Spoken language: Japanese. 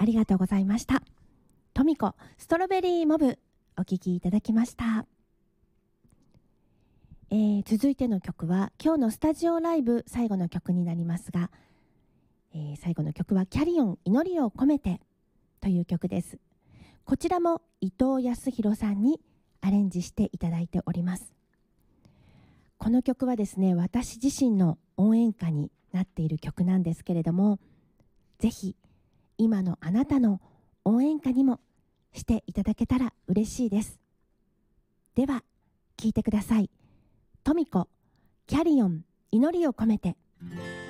ありがとうございました。トミコストロベリーモブお聴きいただきました。続いての曲は今日のスタジオライブ最後の曲になりますが、最後の曲はキャリオン祈りを込めてという曲です。こちらも伊藤康弘さんにアレンジしていただいております。この曲はですね、私自身の応援歌になっている曲なんですけれども、ぜひ今のあなたの応援歌にもしていただけたら嬉しいです。では聴いてください。トミコキャリオン祈りを込めて。